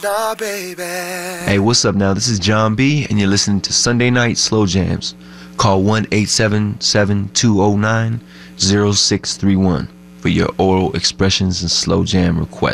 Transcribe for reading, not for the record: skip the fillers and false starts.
Nah, baby. Hey, what's up now? This is John B, and you're listening to Sunday Night Slow Jams. Call 1-877-209-0631 for your oral expressions and slow jam requests.